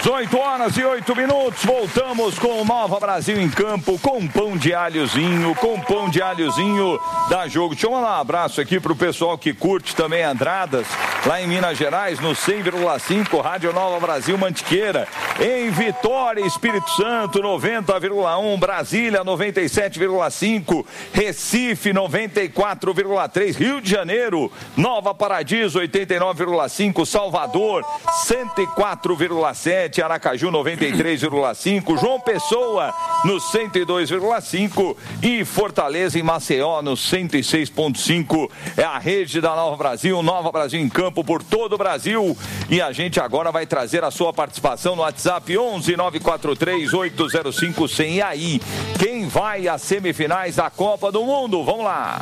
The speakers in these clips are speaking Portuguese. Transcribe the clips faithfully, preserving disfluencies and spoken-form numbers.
dezoito horas e oito minutos, voltamos com o Nova Brasil em campo, com pão de alhozinho, com pão de alhozinho da Jogo. Deixa eu mandar um abraço aqui pro pessoal que curte também Andradas, lá em Minas Gerais, no cem vírgula cinco, Rádio Nova Brasil Mantiqueira, em Vitória, Espírito Santo, noventa vírgula um, Brasília, noventa e sete vírgula cinco, Recife, noventa e quatro vírgula três, Rio de Janeiro, Nova Paradiso, oitenta e nove vírgula cinco, Salvador, cento e quatro vírgula sete, Aracaju, noventa e três vírgula cinco, João Pessoa, no cento e dois vírgula cinco e Fortaleza, em Maceió, no cento e seis vírgula cinco. É a rede da Nova Brasil, Nova Brasil em campo por todo o Brasil. E a gente agora vai trazer a sua participação no WhatsApp onze nove quatro três oito zero cinco cem. E aí, quem vai às semifinais da Copa do Mundo? Vamos lá.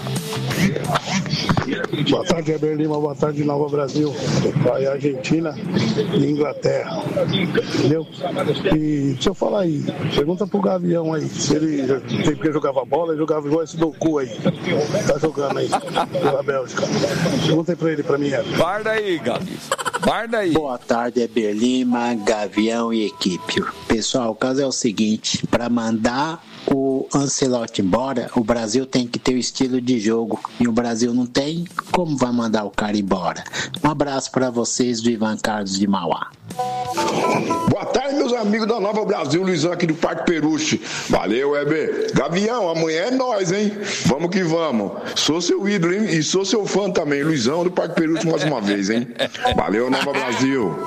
Boa tarde, Heber Lima. Boa tarde, Nova Brasil. Vai Argentina e Inglaterra. Entendeu? E deixa eu falar aí. Pergunta pro Gavião aí. Se ele tem porque jogava bola, ele jogava igual esse Doku aí. Tá jogando aí pela Bélgica. Pergunta aí pra ele, pra mim, Heber. Guarda aí, Gavi. Guarda aí. Boa tarde, Heber Lima, Gavião e equipe. Pessoal, o caso é o seguinte: para mandar o Ancelotti embora, o Brasil tem que ter o estilo de jogo. E o Brasil não tem, como vai mandar o cara embora? Um abraço para vocês do Ivan Carlos de Mauá. Boa tarde, meus amigos da Nova Brasil, Luizão aqui do Parque Peruche. Valeu, Heber. Gavião, amanhã é nós, hein? Vamos que vamos. Sou seu ídolo, hein? E sou seu fã também, Luizão do Parque Peruche, mais uma vez, hein? Valeu, Nova Brasil.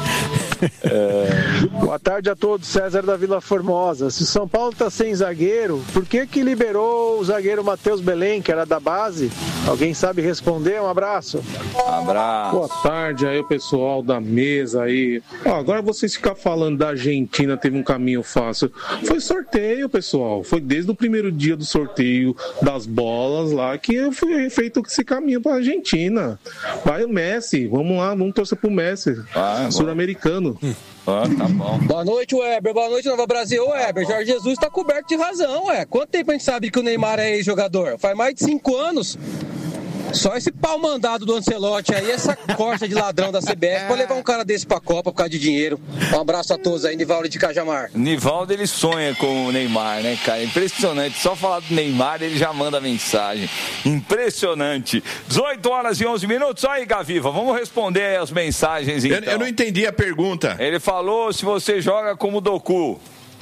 É... Boa tarde a todos, César da Vila Formosa. Se o São Paulo tá sem zagueiro, por que que liberou o zagueiro Matheus Belém, que era da base? Alguém sabe responder? Um abraço. Abraço. Boa tarde aí, o pessoal da mesa aí. Ó, agora vocês ficam falando da Argentina, teve um caminho fácil. Foi sorteio, pessoal. Foi desde o primeiro dia do sorteio das bolas lá que foi feito esse caminho pra Argentina. Vai o Messi, vamos lá, vamos torcer pro Messi, ah, sul-americano. Hum. Ah, tá bom. Boa noite, Weber. Boa noite, Nova Brasil. Ô, Weber, tá Jorge Jesus tá coberto de razão, ué. Quanto tempo a gente sabe que o Neymar é ex-jogador? Faz mais de cinco anos. Só esse pau mandado do Ancelotti aí, essa corja de ladrão da C B F, pra levar um cara desse pra Copa por causa de dinheiro. Um abraço a todos aí, Nivaldo de Cajamar. Nivaldo, ele sonha com o Neymar, né, cara? Impressionante. Só falar do Neymar, ele já manda mensagem. Impressionante. dezoito horas e onze minutos. Aí, Gaviva, vamos responder as mensagens, então. Eu, eu não entendi a pergunta. Ele falou se você joga como Doku.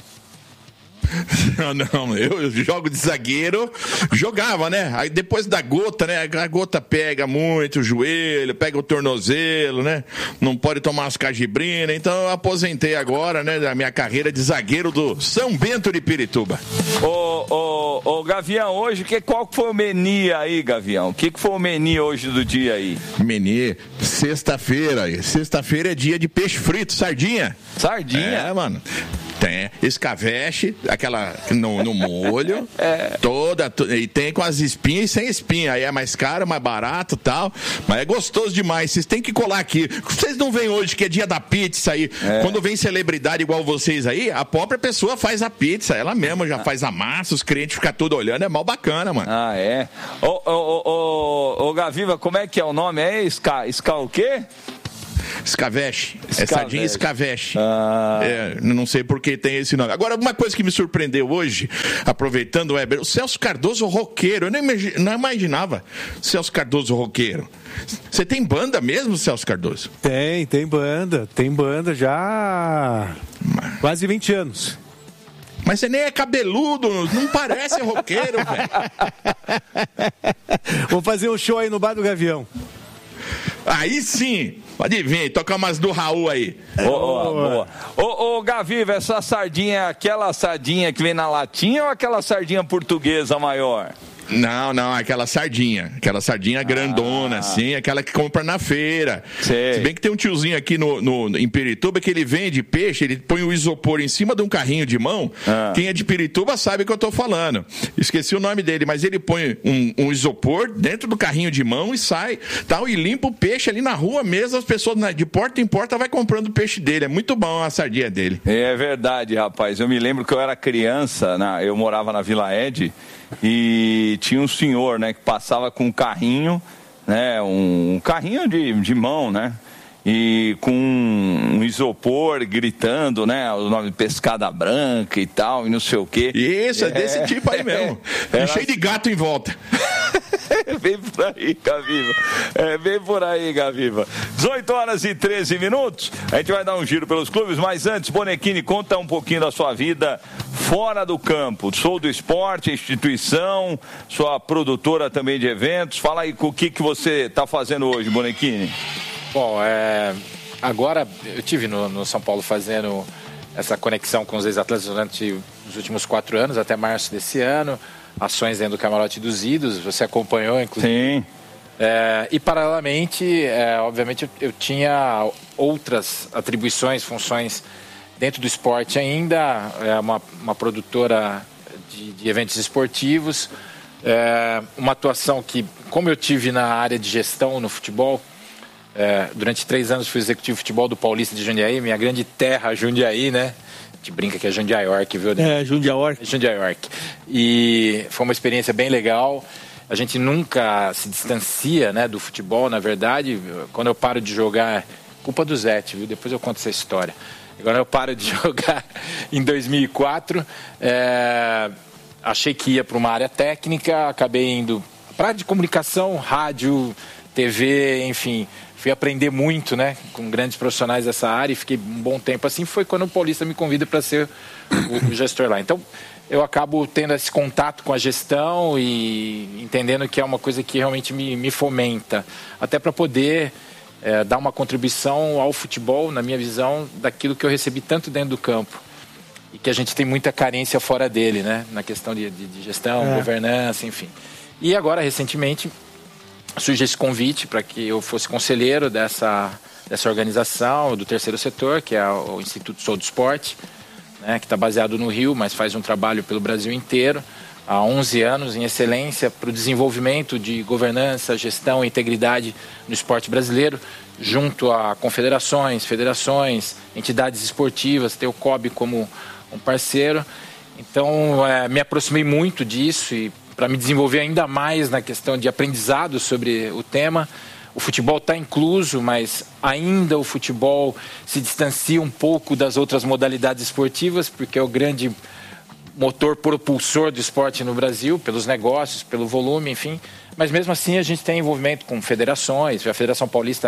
Não, não, eu jogo de zagueiro, jogava, né? Aí depois da gota, né? A gota pega muito o joelho, pega o tornozelo, né? Não pode tomar as cajibrinas, então eu aposentei agora, né? Da minha carreira de zagueiro do São Bento de Pirituba. Ô, ô, ô Gavião, hoje, que, qual foi o menu aí, Gavião? O que, que foi o menu hoje do dia aí? Menu, sexta-feira, sexta-feira é dia de peixe frito, sardinha. Sardinha? É, mano. Tem escaveche, aquela no, no molho, é. toda, e tem com as espinhas e sem espinha. Aí é mais caro, mais barato e tal, mas é gostoso demais. Vocês têm que colar aqui. Vocês não vêm hoje que é dia da pizza aí. É. Quando vem celebridade igual vocês aí, a própria pessoa faz a pizza, ela mesma já faz a massa, os clientes ficam tudo olhando, é mal bacana, mano. Ah, é? Ô, ô, ô, ô, ô Gaviva, como é que é o nome? É Ska, Ska o quê? Escaveche. Escaveche. É sardinha escaveche. Ah. É, não sei por que tem esse nome. Agora, uma coisa que me surpreendeu hoje, aproveitando o Weber, o Celso Cardoso roqueiro. Eu não, imagi- não imaginava Celso Cardoso roqueiro. Você tem banda mesmo, Celso Cardoso? Tem, tem banda. Tem banda já há quase vinte anos. Mas você nem é cabeludo, não parece roqueiro, velho. Vamos fazer um show aí no Bar do Gavião. Aí sim, pode vir, tocar umas do Raul aí. Boa, boa. Ô, ô, Gaviva, essa sardinha é aquela sardinha que vem na latinha ou aquela sardinha portuguesa maior? Não, não, aquela sardinha, aquela sardinha grandona, ah. assim, aquela que compra na feira. Sei. Se bem que tem um tiozinho aqui no, no, em Pirituba que ele vende peixe, ele põe o isopor em cima de um carrinho de mão. Ah. Quem é de Pirituba sabe o que eu tô falando. Esqueci o nome dele, mas ele põe um, um isopor dentro do carrinho de mão e sai, tal, e limpa o peixe ali na rua mesmo, as pessoas de porta em porta vai comprando o peixe dele. É muito bom a sardinha dele. É verdade, rapaz. Eu me lembro que eu era criança, na, eu morava na Vila Ed, e tinha um senhor, né, que passava com um carrinho, né, um, um carrinho de, de mão, né, e com um isopor gritando, né? O nome Pescada Branca e tal, e não sei o quê. Isso, é, é desse tipo aí mesmo. É, e cheio de gato em volta. Vem por aí, Gaviva. É, vem por aí, Gaviva. dezoito horas e treze minutos. A gente vai dar um giro pelos clubes, mas antes, Bonequini, conta um pouquinho da sua vida fora do campo. Sou do esporte, instituição, sua produtora também de eventos. Fala aí com o que, que você está fazendo hoje, Bonequini. Bom, é, agora eu tive no, no São Paulo fazendo essa conexão com os ex-atletas durante os últimos quatro anos, até março desse ano. Ações dentro do Camarote dos Idos, você acompanhou, inclusive. Sim. É, e, paralelamente, é, obviamente, eu, eu tinha outras atribuições, funções dentro do esporte ainda, é uma, uma produtora de, de eventos esportivos, é, uma atuação que, como eu tive na área de gestão no futebol, é, durante três anos fui executivo de futebol do Paulista de Jundiaí, minha grande terra, Jundiaí, né? A gente brinca que é Jundiaiorque, viu? É, Jundiaiorque. Jundiaiorque. E foi uma experiência bem legal. A gente nunca se distancia, né, do futebol, na verdade. Quando eu paro de jogar, culpa do Zete, viu? Depois eu conto essa história. Agora eu paro de jogar em dois mil e quatro. É... Achei que ia para uma área técnica, acabei indo para a área de comunicação, rádio, T V, enfim... Fui aprender muito, né, com grandes profissionais dessa área e fiquei um bom tempo assim. Foi quando o Paulista me convida para ser o, o gestor lá. Então, eu acabo tendo esse contato com a gestão e entendendo que é uma coisa que realmente me, me fomenta. Até para poder é, dar uma contribuição ao futebol, na minha visão, daquilo que eu recebi tanto dentro do campo. E que a gente tem muita carência fora dele, né, na questão de, de, de gestão, é. governança, enfim. E agora, recentemente... surge esse convite para que eu fosse conselheiro dessa, dessa organização, do terceiro setor, que é o Instituto Sou do Esporte, né, que está baseado no Rio, mas faz um trabalho pelo Brasil inteiro, há onze anos, em excelência, para o desenvolvimento de governança, gestão e integridade no esporte brasileiro, junto a confederações, federações, entidades esportivas, ter o C O B como um parceiro. Então, é, me aproximei muito disso e para me desenvolver ainda mais na questão de aprendizado sobre o tema. O futebol está incluso, mas ainda o futebol se distancia um pouco das outras modalidades esportivas, porque é o grande motor propulsor do esporte no Brasil, pelos negócios, pelo volume, enfim. Mas mesmo assim a gente tem envolvimento com federações. A Federação Paulista,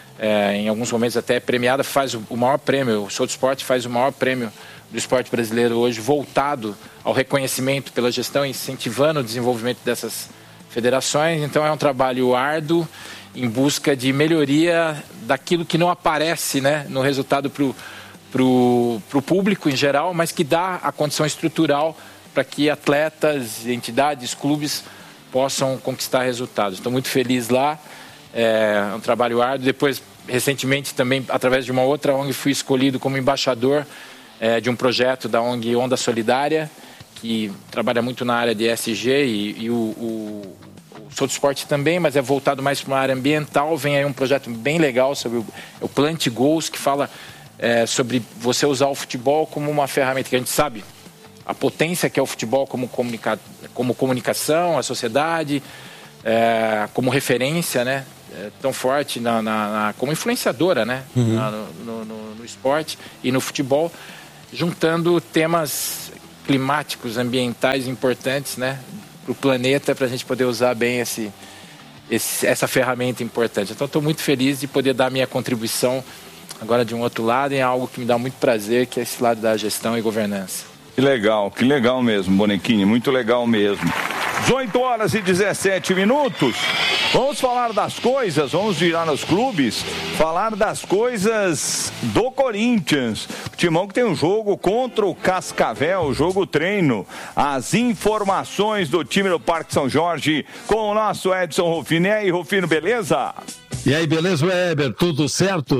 é, em alguns momentos até premiada, faz o maior prêmio. O Sou do Esporte faz o maior prêmio do esporte brasileiro hoje, voltado ao reconhecimento pela gestão, incentivando o desenvolvimento dessas federações. Então é um trabalho árduo em busca de melhoria daquilo que não aparece, né, no resultado para o pro, pro público em geral, mas que dá a condição estrutural para que atletas, entidades, clubes possam conquistar resultados. Estou muito feliz lá, é um trabalho árduo. Depois, recentemente, também, através de uma outra O N G, fui escolhido como embaixador É, de um projeto da O N G Onda Solidária, que trabalha muito na área de E S G e, e o, o, o Sou do Esporte também, mas é voltado mais para uma área ambiental. Vem aí um projeto bem legal sobre o, o Plant Goals, que fala é, sobre você usar o futebol como uma ferramenta, que a gente sabe a potência que é o futebol como, comunica, como comunicação, a sociedade, é, como referência, né? É, tão forte na, na, na, como influenciadora, né? Uhum. na, no, no, no esporte e no futebol, juntando temas climáticos, ambientais importantes, né, para o planeta, para a gente poder usar bem esse, esse, essa ferramenta importante. Então, estou muito feliz de poder dar minha contribuição agora de um outro lado, em algo que me dá muito prazer, que é esse lado da gestão e governança. Que legal, que legal mesmo, Bonequini, muito legal mesmo. dezoito horas e dezessete minutos. Vamos falar das coisas, vamos virar nos clubes, falar das coisas do Corinthians. O Timão que tem um jogo contra o Cascavel, jogo treino. As informações do time do Parque São Jorge com o nosso Edson Rufino. E aí, Rufino, beleza? E aí, beleza, Weber? Tudo certo?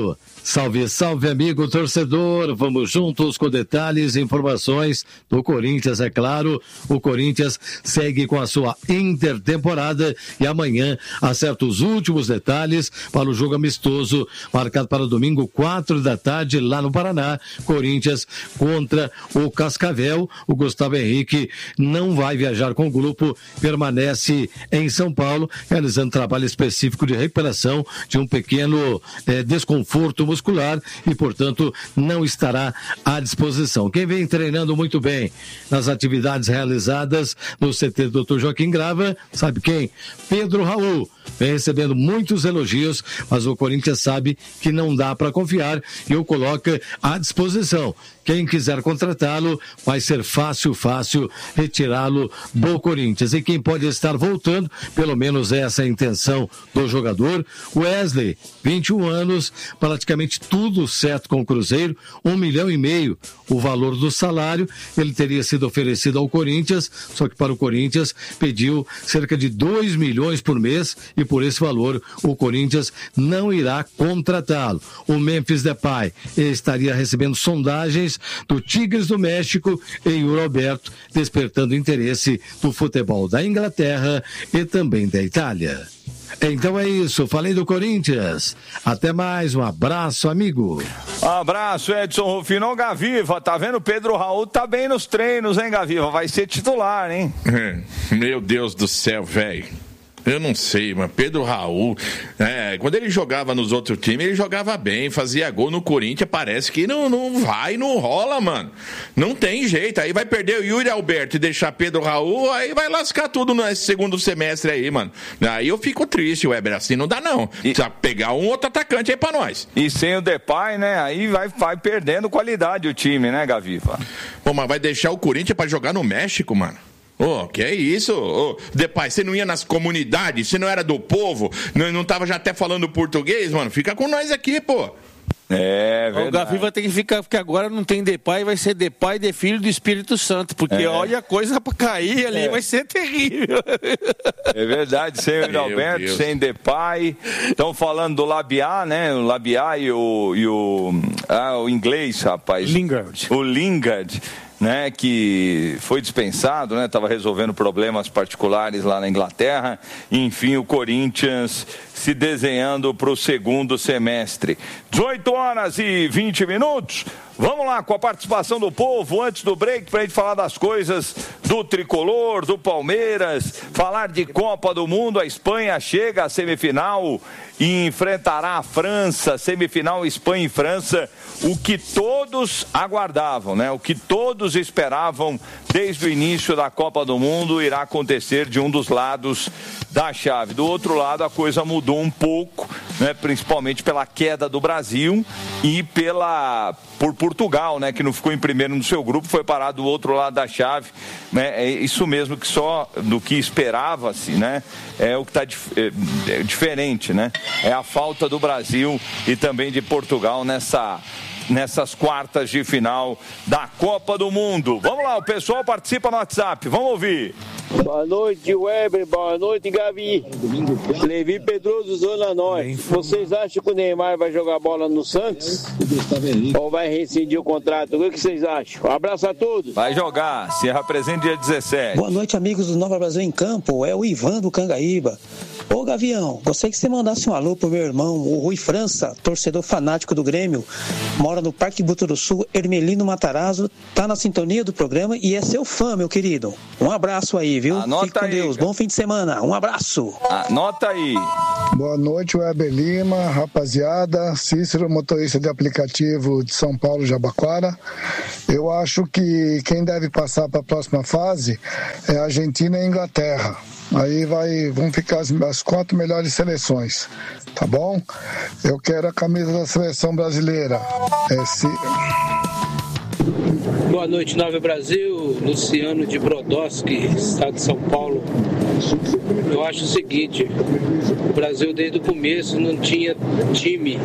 Salve, salve, amigo torcedor. Vamos juntos com detalhes e informações do Corinthians, é claro. O Corinthians segue com a sua intertemporada e amanhã acerta os últimos detalhes para o jogo amistoso marcado para domingo, quatro da tarde, lá no Paraná. Corinthians contra o Cascavel. O Gustavo Henrique não vai viajar com o grupo, permanece em São Paulo, realizando trabalho específico de recuperação de um pequeno eh, desconforto muscular e, portanto, não estará à disposição. Quem vem treinando muito bem nas atividades realizadas no C T do doutor Joaquim Grava, sabe quem? Pedro Raul. Vem recebendo muitos elogios, mas o Corinthians sabe que não dá para confiar e o coloca à disposição. Quem quiser contratá-lo, vai ser fácil, fácil retirá-lo do Corinthians. E quem pode estar voltando, pelo menos essa é a intenção do jogador, Wesley, vinte e um anos, praticamente tudo certo com o Cruzeiro, um milhão e meio o valor do salário. Ele teria sido oferecido ao Corinthians, só que para o Corinthians pediu cerca de dois milhões por mês e por esse valor o Corinthians não irá contratá-lo. O Memphis Depay estaria recebendo sondagens do Tigres do México e o Roberto despertando interesse do futebol da Inglaterra e também da Itália. Então é isso, falei do Corinthians. Até mais, um abraço, amigo. Um abraço, Edson Rufino. Gaviva, tá vendo? Pedro Raul tá bem nos treinos, hein, Gaviva? Vai ser titular, hein? Meu Deus do céu, velho. Eu não sei, mas Pedro Raul, é, quando ele jogava nos outros times, ele jogava bem, fazia gol no Corinthians, parece que não, não vai, não rola, mano. Não tem jeito, aí vai perder o Yuri Alberto e deixar Pedro Raul, aí vai lascar tudo nesse segundo semestre aí, mano. Aí eu fico triste, Weber, assim não dá não. E... Precisa pegar um outro atacante aí pra nós. E sem o Depay, né, aí vai, vai perdendo qualidade o time, né, Gaviva? Pô, mas vai deixar o Corinthians pra jogar no México, mano? Ô, oh, que é isso? Ô, oh, Depay, você não ia nas comunidades? Você não era do povo? Não, não tava já até falando português, mano? Fica com nós aqui, pô. É, verdade. O Gaviva tem que ficar, porque agora não tem Depay, vai ser Depay de filho do Espírito Santo, porque é. olha a coisa pra cair ali, é. vai ser terrível. É verdade, sem o Alberto, sem Depay. Estão falando do Labiá, né? O Labiá e o, e o, ah, o inglês, rapaz. Lingard. O Lingard. Né, que foi dispensado, né, estava resolvendo problemas particulares lá na Inglaterra. Enfim, o Corinthians se desenhando para o segundo semestre. dezoito horas e vinte minutos. Vamos lá com a participação do povo antes do break para a gente falar das coisas do Tricolor, do Palmeiras, falar de Copa do Mundo. A Espanha chega à semifinal e enfrentará a França, semifinal Espanha e França, o que todos aguardavam, né? O que todos esperavam desde o início da Copa do Mundo irá acontecer de um dos lados da chave. Do outro lado a coisa mudou um pouco, né? Principalmente pela queda do Brasil e pela por Portugal, né? Que não ficou em primeiro no seu grupo, foi parado do outro lado da chave, né? É isso mesmo que só do que esperava-se, né? É o que está dif- é, é diferente, né? É a falta do Brasil e também de Portugal nessa, nessas quartas de final da Copa do Mundo. Vamos lá, o pessoal participa no WhatsApp, vamos ouvir. Boa noite, Weber, boa noite, Gavi. Levi Pedroso, Zona Norte. Vocês acham que o Neymar vai jogar bola no Santos? Ou vai rescindir o contrato? O que vocês acham? Um abraço a todos. Vai jogar, se apresenta dia dezessete. Boa noite, amigos do Nova Brasil em Campo. É o Ivan do Cangaíba. Ô, Gavião, gostaria que você mandasse um alô pro meu irmão, o Rui França, torcedor fanático do Grêmio, mora no Parque Buturuçu, Hermelino Matarazzo, tá na sintonia do programa e é seu fã, meu querido. Um abraço aí, viu? Anota Fique com aí, Deus. cara. Bom fim de semana. Um abraço. Anota aí. Boa noite, Weber Lima, rapaziada. Cícero, motorista de aplicativo de São Paulo, Jabaquara. Eu acho que quem deve passar para a próxima fase é a Argentina e a Inglaterra. Aí vai, vão ficar as, as quatro melhores seleções, tá bom? Eu quero a camisa da seleção brasileira. É, se... Boa noite, Nova Brasil. Luciano de Brodowski, estado de São Paulo. Eu acho o seguinte: o Brasil desde o começo não tinha time.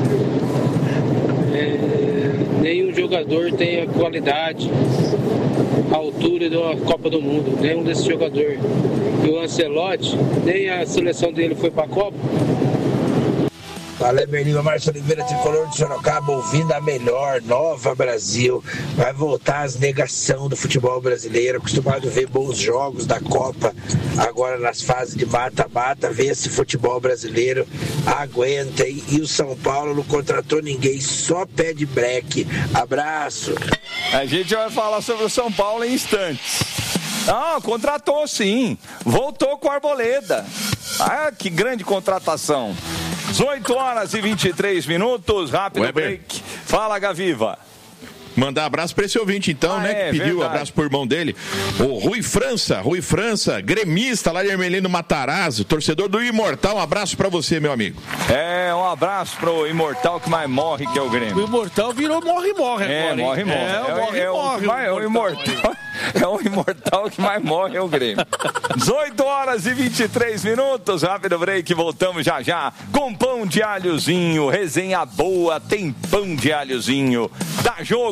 É, nenhum jogador tem a qualidade, a altura da Copa do Mundo, nenhum desses jogadores. E o Ancelotti, nem a seleção dele foi para a Copa. Fala, Emerlinho, Márcio Oliveira, tricolor de Sorocaba, ouvindo a melhor, Nova Brasil. Vai voltar as negação do futebol brasileiro, acostumado a ver bons jogos da Copa, agora nas fases de mata-mata, ver esse futebol brasileiro, aguenta, hein? E o São Paulo não contratou ninguém, só pede breque. Abraço. A gente vai falar sobre o São Paulo em instantes. Ah, contratou sim, voltou com a Arboleda. Ah, que grande contratação. dezoito horas e vinte e três minutos, rápido Weber. break. Fala, Gaviva. Mandar abraço para esse ouvinte, então, ah, né? É, que pediu verdade. abraço pro irmão dele. O Rui França, Rui França, gremista lá de Ermelino Matarazzo, torcedor do Imortal. Um abraço para você, meu amigo. É, um abraço pro Imortal que mais morre, que é o Grêmio. O Imortal virou morre-morre agora. É, morre-morre. É, é, morre, é, morre, é, é o Imortal. É o Imortal que mais morre, é o Grêmio. dezoito horas e vinte e três minutos, rápido break, voltamos já já com pão de alhozinho, resenha boa, tem pão de alhozinho. Dá jogo.